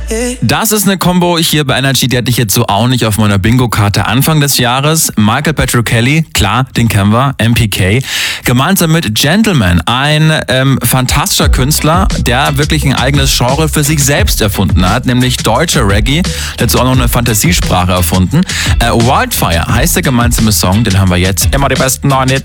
Das ist eine Kombo hier bei Energy, die hatte ich jetzt so auch nicht auf meiner Bingo-Karte Anfang des Jahres. Michael Patrick Kelly, klar, den kennen wir, MPK. Gemeinsam mit Gentleman, ein fantastischer Künstler, der wirklich ein eigenes Genre für sich selbst erfunden hat, nämlich deutscher Reggae. Dazu auch noch eine Fantasiesprache erfunden. Wildfire heißt der gemeinsame Song, den haben wir jetzt. Immer die besten neuen Hits.